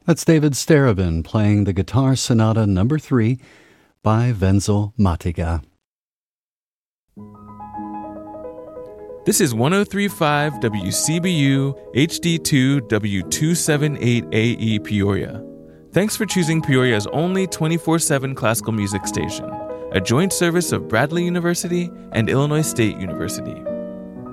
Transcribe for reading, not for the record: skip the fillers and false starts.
That's David Starobin playing the Guitar Sonata No. 3 by Wenzel Mattiga. This is 103.5 WCBU HD2 W278AE Peoria. Thanks for choosing Peoria's only 24/7 classical music station, a joint service of Bradley University and Illinois State University.